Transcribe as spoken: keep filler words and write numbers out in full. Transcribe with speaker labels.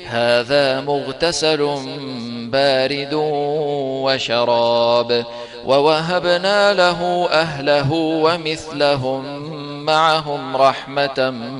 Speaker 1: هذا مغتسل بارد وشراب. ووهبنا له أهله ومثلهم معهم رحمة